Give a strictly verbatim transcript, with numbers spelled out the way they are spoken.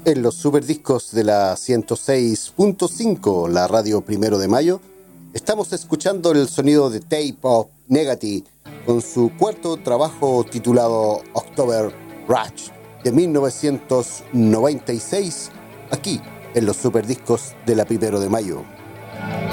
En los superdiscos de la ciento seis punto cinco, la radio Primero de Mayo, estamos escuchando el sonido de Tape of Negative con su cuarto trabajo titulado October Rush de mil novecientos noventa y seis, aquí en los superdiscos de la Primero de Mayo.